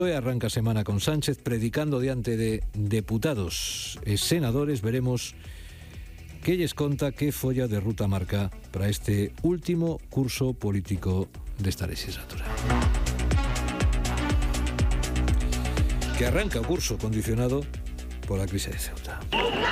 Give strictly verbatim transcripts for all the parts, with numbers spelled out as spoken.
Hoy arranca semana con Sánchez predicando diante de deputados e senadores. Veremos que lles conta que folla de ruta marca para este último curso político desta legislatura. Que arranca o curso condicionado pola crise de Ceuta.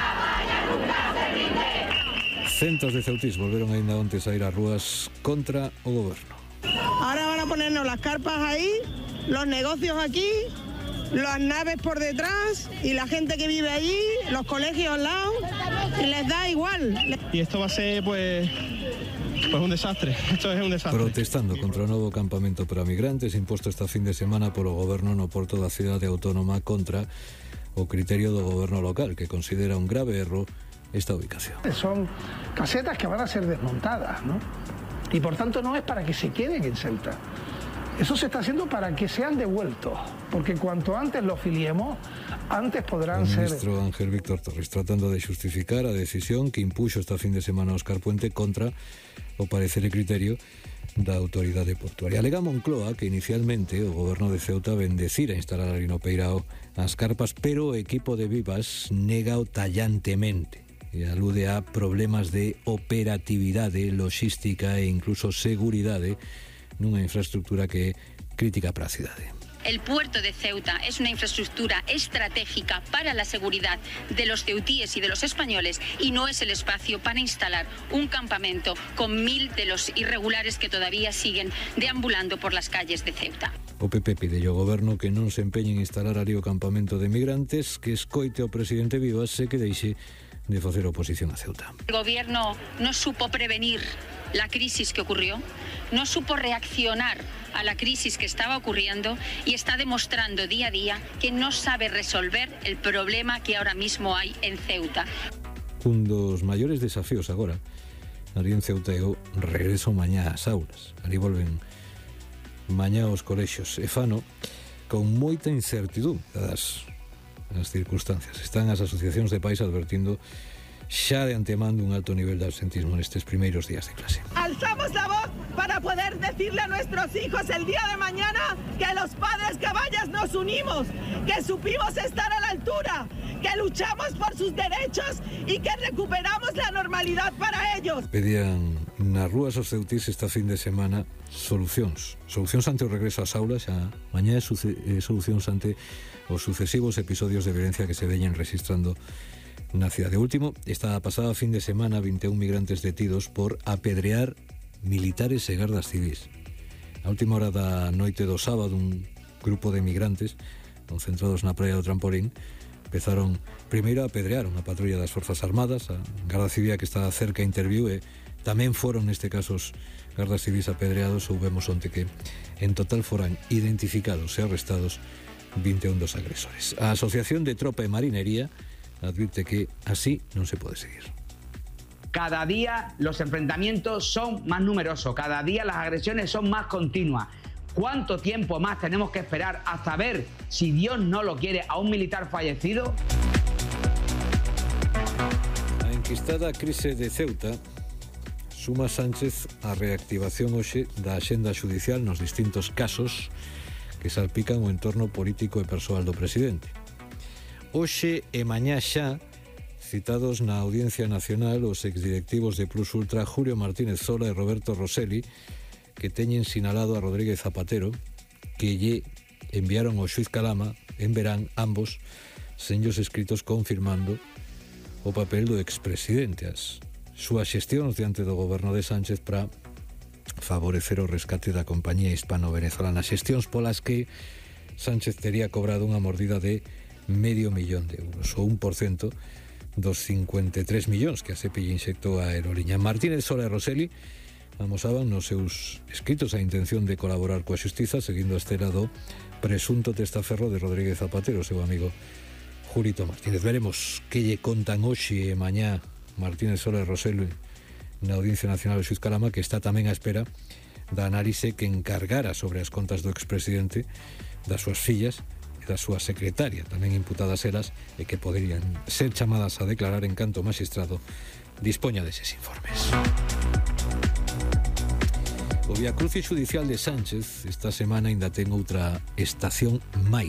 Centos de ceutís volveron aínda onte a ir ás rúas contra o goberno. Ahora van a ponernos las carpas ahí, los negocios aquí, las naves por detrás y la gente que vive allí, los colegios al lado, y les da igual. Y esto va a ser pues, pues un desastre, esto es un desastre. Protestando contra o novo campamento para migrantes imposto esta fin de semana polo goberno no porto da cidade autónoma contra o criterio do goberno local, que considera un grave erro esta ubicación. Son casetas que van a ser desmontadas, ¿no? Y por tanto no es para que se queden en Ceuta. Eso se está haciendo para que sean devueltos, porque cuanto antes los filiemos, antes podrán ser... O ministro Ángel Víctor Torres tratando de justificar a decisión que impuxo esta fin de semana Óscar Puente contra o parecer e criterio da autoridade portuaria. Alega Moncloa que inicialmente o goberno de Ceuta bendecira instalar ali no Peirao as carpas, pero o equipo de Vivas nega o tallantemente e alude a problemas de operatividade, logística e incluso seguridade nunha infraestructura que é crítica para a cidade. El puerto de Ceuta es una infraestructura estratégica para la seguridad de los ceutíes y de los españoles y no es el espacio para instalar un campamento con mil de los irregulares que todavía siguen deambulando por las calles de Ceuta. O P P pide ao goberno que non se empeñen en instalar ali o campamento de migrantes, que escoite o presidente Vivas e que deixe de facer oposición a Ceuta. El gobierno no supo prevenir la crisis que ocurrió, no supo reaccionar a la crisis que estaba ocurriendo y está demostrando día a día que no sabe resolver el problema que ahora mismo hay en Ceuta. Un dos maiores desafíos agora ali en Ceuta é o regreso mañá ás aulas. Ali volven mañá aos colexios e fano con moita incertidumbre das as circunstancias. Están as asociacións de pais advertindo xa de antemando un alto nivel de absentismo nestes primeiros días de clase. Alzamos la voz para poder decirle a nuestros hijos el día de mañana que los padres caballas nos unimos, que supimos estar a la altura, que luchamos por sus derechos y que recuperamos la normalidad para ellos. Pedían nas rúas os ceutís esta fin de semana solucións. Solucións ante o regreso ás aulas, a mañá é solucións ante os sucesivos episodios de violencia que se veñen registrando na cidade. Último, esta pasada fin de semana, vinte e un migrantes detidos por apedrear militares e gardas civis. A última hora da noite do sábado, un grupo de migrantes concentrados na praia do Trampolín empezaron primeiro a apedrear unha patrulla das Forzas Armadas. A Garda Civil que está cerca interviu e tamén foron neste caso os gardas civis apedreados. Soubemos onte que en total foran identificados e arrestados vinte e un dos agresores. A Asociación de Tropa e Marinería advirte que así non se pode seguir. Cada día los enfrentamientos son más numerosos, cada día las agresiones son más continuas. ¿Cuánto tiempo más tenemos que esperar hasta ver, si Dios no lo quiere, a un militar fallecido? A enquistada crise de Ceuta suma Sánchez a reactivación hoxe da axenda xudicial nos distintos casos que salpican o entorno político e persoal do presidente. Hoxe e mañá xa citados na Audiencia Nacional os exdirectivos de Plus Ultra Julio Martínez Zola e Roberto Rosselli, que teñen sinalado a Rodríguez Zapatero que lle enviaron ao xuiz Calama en verán ambos senllos escritos confirmando o papel do expresidente, as súas xestións diante do goberno de Sánchez para favorecer o rescate da compañía hispano-venezolana, xestións polas que Sánchez tería cobrado unha mordida de medio millón de euros, o un por cento dos cincuenta e tres millóns que a SEPI lle inxectou a aeroliña. Martínez Zola e Rosselli amosaban nos seus escritos a intención de colaborar coa xustiza seguindo a estela do presunto testaferro de Rodríguez Zapatero, seu amigo Julito Martínez. Veremos que lle contan hoxe e mañá Martínez Zola e Rosselli na Audiencia Nacional do xuiz Calama, que está tamén á espera da análise que encargara sobre as contas do expresidente, das súas fillas e da súa secretaria, tamén imputadas elas, e que poderían ser chamadas a declarar en canto o magistrado dispoña deses informes. O viacrucis judicial de Sánchez esta semana ainda ten outra estación máis.